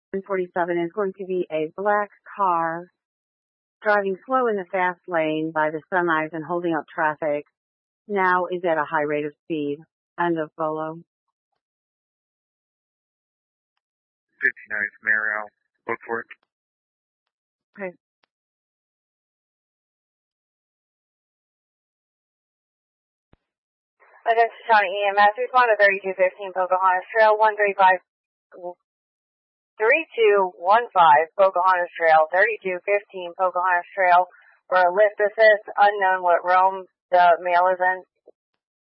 147 is going to be a black car driving slow in the fast lane by the semis and holding up traffic. Now is at a high rate of speed. End of Bolo. 59 Mariel. Look for it. Okay. Attention County EMS, respond to 3215 Pocahontas Trail, 3215 Pocahontas Trail, 3215 Pocahontas Trail for a lift assist, unknown what room the male is in.